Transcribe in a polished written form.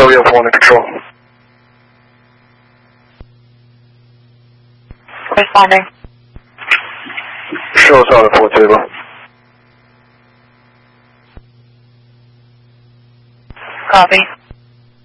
we have 1 in control. Responding. Show us out at 4 table. Copy.